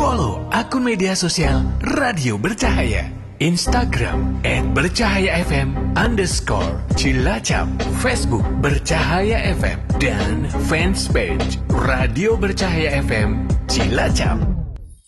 Follow akun media sosial Radio Bercahaya. Instagram @bercahayafm_Cilacap, Facebook Bercahaya FM, dan fanspage Radio Bercahaya FM Cilacap.